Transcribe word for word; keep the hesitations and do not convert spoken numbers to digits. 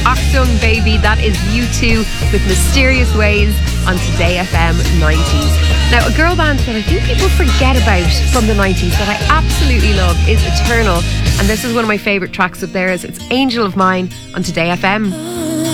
Achtung Baby. That is U two with Mysterious Ways on Today F M nineties. Now, a girl band that I think people forget about from the nineties that I absolutely love is Eternal. And this is one of my favourite tracks of theirs. It's Angel of Mine on Today F M.